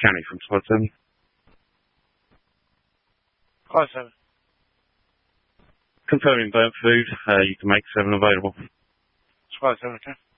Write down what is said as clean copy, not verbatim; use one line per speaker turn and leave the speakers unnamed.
County from Squad 7.
Squad 7.
Confirming burnt food. You can make 7 available.
Squad 7, okay.